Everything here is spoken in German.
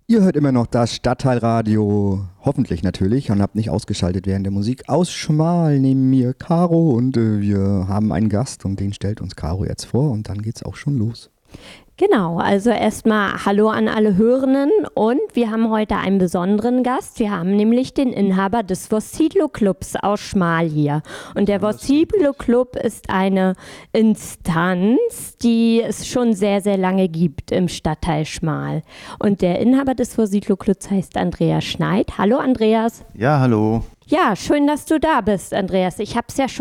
Ihr hört immer noch das Stadtteilradio, hoffentlich natürlich, und habt nicht ausgeschaltet während der Musik. Aus Schmal neben mir Caro und wir haben einen Gast und den stellt uns Caro jetzt vor und dann geht's auch schon los. Genau, also erstmal Hallo an alle Hörenden und wir haben heute einen besonderen Gast. Wir haben nämlich den Inhaber des Vocitlo Clubs aus Schmal hier. Und der Vocitlo Club ist eine Instanz, die es schon sehr, sehr lange gibt im Stadtteil Schmal. Und der Inhaber des Vocitlo Clubs heißt Andreas Schneid. Hallo Andreas. Ja, hallo. Ja, schön, dass du da bist, Andreas. Ich habe es ja schon